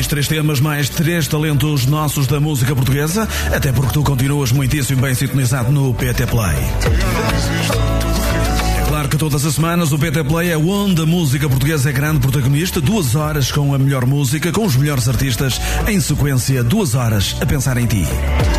mais 3 temas, mais 3 talentos nossos da música portuguesa, até porque tu continuas muitíssimo bem sintonizado no PT Play. É claro que todas as semanas o PT Play é onde a música portuguesa é grande protagonista. 2 horas com a melhor música, com os melhores artistas, em sequência 2 horas a pensar em ti.